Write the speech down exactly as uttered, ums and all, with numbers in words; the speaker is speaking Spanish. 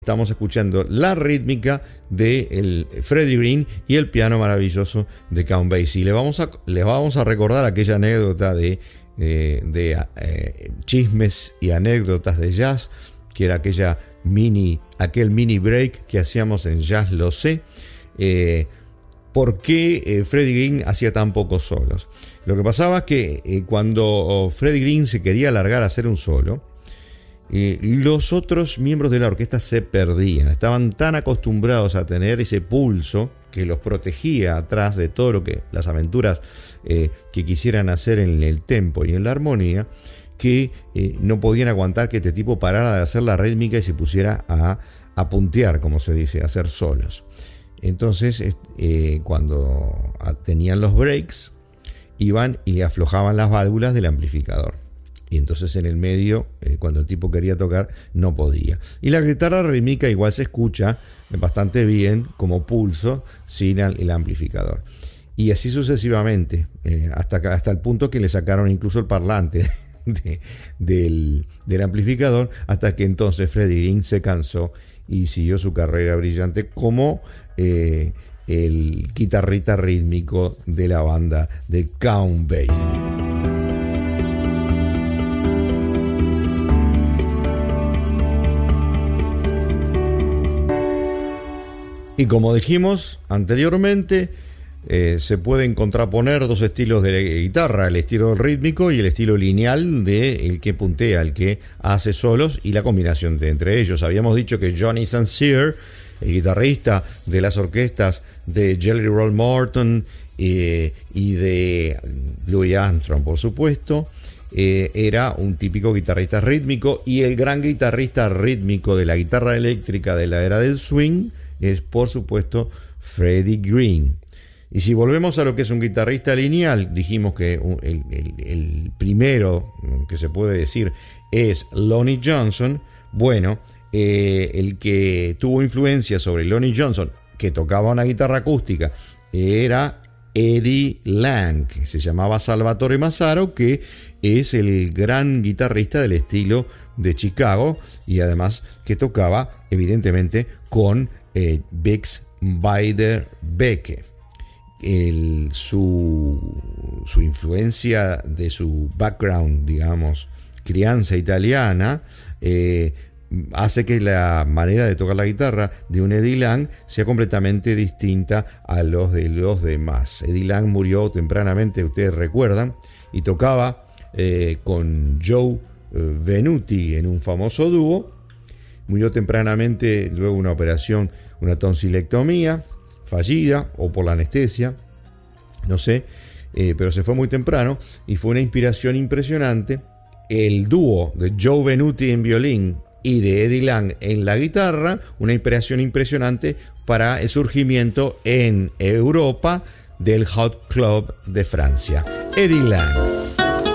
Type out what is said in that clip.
Estamos escuchando la rítmica de el Freddie Green y el piano maravilloso de Count Basie. Le vamos a, les vamos a recordar aquella anécdota de, eh, de eh, chismes y anécdotas de jazz, que era aquella mini, aquel mini break que hacíamos en Jazz Lo Sé. Eh, ¿Por qué eh, Freddie Green hacía tan pocos solos? Lo que pasaba es que eh, cuando Freddie Green se quería largar a hacer un solo, Eh, los otros miembros de la orquesta se perdían, estaban tan acostumbrados a tener ese pulso que los protegía atrás de todo lo que las aventuras eh, que quisieran hacer en el tempo y en la armonía, que eh, no podían aguantar que este tipo parara de hacer la rítmica y se pusiera a, a puntear, como se dice, a hacer solos. Entonces eh, cuando tenían los breaks, iban y le aflojaban las válvulas del amplificador. Y entonces en el medio, eh, cuando el tipo quería tocar, no podía. Y la guitarra rítmica igual se escucha bastante bien como pulso sin el amplificador. Y así sucesivamente, eh, hasta, hasta el punto que le sacaron incluso el parlante de, del, del amplificador, hasta que entonces Freddie Green se cansó y siguió su carrera brillante como eh, el guitarrista rítmico de la banda de Count Basie. Y como dijimos anteriormente, eh, se pueden contraponer dos estilos de guitarra, el estilo rítmico y el estilo lineal de el que puntea, el que hace solos, y la combinación de entre ellos. Habíamos dicho que Johnny Saint-Cyr, el guitarrista de las orquestas de Jelly Roll Morton eh, y de Louis Armstrong, por supuesto, eh, era un típico guitarrista rítmico, y el gran guitarrista rítmico de la guitarra eléctrica de la era del swing es, por supuesto, Freddie Green. Y si volvemos a lo que es un guitarrista lineal, dijimos que el, el, el primero que se puede decir es Lonnie Johnson. Bueno, eh, el que tuvo influencia sobre Lonnie Johnson, que tocaba una guitarra acústica, era Eddie Lang, que se llamaba Salvatore Massaro, que es el gran guitarrista del estilo de Chicago, y además que tocaba evidentemente con Eh, Bix Beiderbecke. El, su, su influencia de su background, digamos, crianza italiana, eh, hace que la manera de tocar la guitarra de un Eddie Lang sea completamente distinta a los de los demás. Eddie Lang murió tempranamente, ustedes recuerdan, y tocaba eh, con Joe eh, Venuti en un famoso dúo. Murió tempranamente luego de una operación, una tonsilectomía fallida o por la anestesia, no sé, eh, pero se fue muy temprano y fue una inspiración impresionante. El dúo de Joe Venuti en violín y de Eddie Lang en la guitarra, una inspiración impresionante para el surgimiento en Europa del Hot Club de Francia. Eddie Lang.